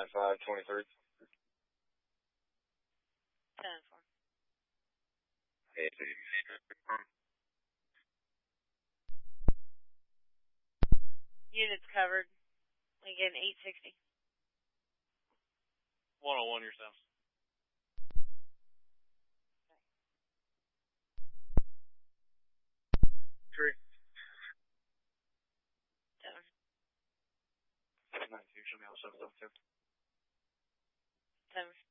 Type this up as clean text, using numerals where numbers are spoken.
9523. 10-4. Hey, Units covered. Again, 860. 101 yourself. Tree. 7. 92 should be able to shut it up too. 7.